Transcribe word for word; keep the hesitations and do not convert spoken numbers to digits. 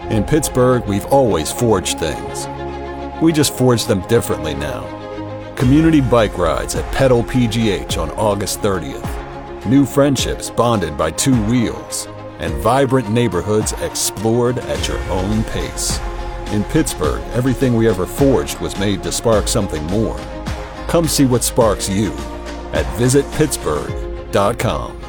In Pittsburgh, we've always forged things. We just forge them differently now. Community bike rides at Pedal P G H on August thirtieth. New friendships bonded by two wheels. And vibrant neighborhoods explored at your own pace. In Pittsburgh, everything we ever forged was made to spark something more. Come see what sparks you at visit pittsburgh dot com.